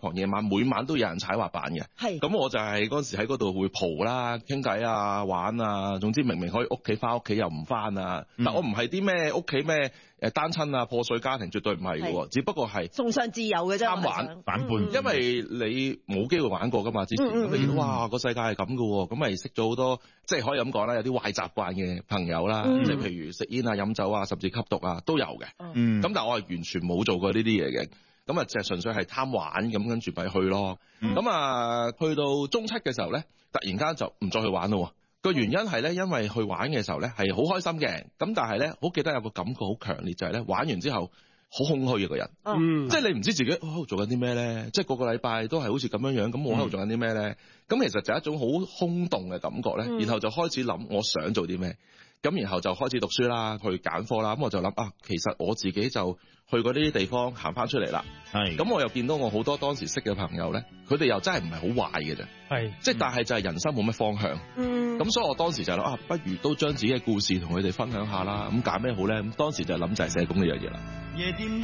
房夜晚每晚都有人踩滑板嘅。咁我就係嗰時喺嗰度會蒲啦、傾偈啊、玩啊，總之明明可以屋企翻屋企又唔翻啊。但我唔係啲咩屋企咩單親啊、破碎家庭，絕對唔係嘅，只不過係崇尚自由嘅啫， 貪玩反叛。 因為你冇機會玩過噶嘛，之前咁你見到哇個世界係咁嘅喎，咁咪識咗好多即係可以咁講啦，有啲壞習慣嘅朋友啦，即係譬如食煙啊、飲酒啊，甚至吸毒啊都有嘅。咁但係我係完全冇做過呢啲嘢嘅，咁啊就純粹係貪玩咁，跟住咪去咯。咁啊去到中七嘅時候咧，突然間就唔再去玩咯。個原因係咧，因為去玩嘅時候咧係好開心嘅，咁但係咧好記得有個感覺好強烈，就係咧玩完之後好空虛嘅個人，即係你唔知自己喺度做緊啲咩咧，即係個個禮拜都係好似咁樣樣，咁我喺度做緊啲咩咧？咁其實就係一種好空洞嘅感覺咧，然後就開始諗我想做啲咩，咁然後就開始讀書啦，去揀科啦，咁我就諗其實我自己就去嗰啲地方行翻出嚟啦。咁我又見到我好多當時識嘅朋友咧，佢哋又真係唔係好壞嘅啫，即係但係就係人生冇乜方向。咁所以我當時就諗不如都將自己嘅故事同佢哋分享下啦。咁揀咩好咧？咁當時就諗就係社工呢樣嘢啦。